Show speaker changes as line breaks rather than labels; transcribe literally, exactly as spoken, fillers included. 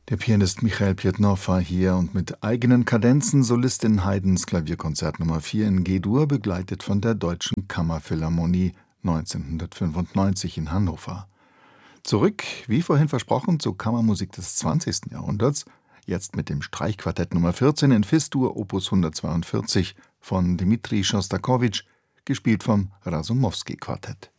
Der Pianist Michail Pjotnow war hier und mit eigenen Kadenzen Solistin Haydns Klavierkonzert Nummer vier in G-Dur, begleitet von der Deutschen Kammerphilharmonie neunzehnhundertfünfundneunzig in Hannover. Zurück, wie vorhin versprochen, zur Kammermusik des zwanzigsten Jahrhunderts, jetzt mit dem Streichquartett Nummer vierzehn in Fis-Dur Opus hundertzweiundvierzig von Dmitri Schostakowitsch, gespielt vom Rasumowski-Quartett.